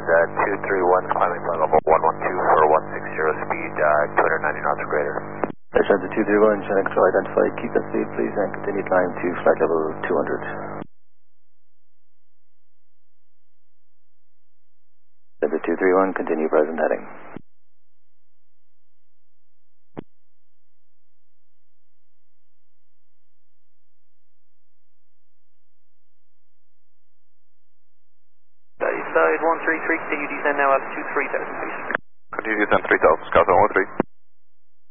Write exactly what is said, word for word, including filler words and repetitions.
uh, two three one climbing flight level one one two for one six zero speed, uh, two hundred ninety knots or greater. Center two three one, Chin X-ray identified, keep that speed please and continue climb to flight level two hundred. Center two three one, continue present heading. Side one three three, continue descend now altitude three thousand please. Continue descend three thousand, Scott one three.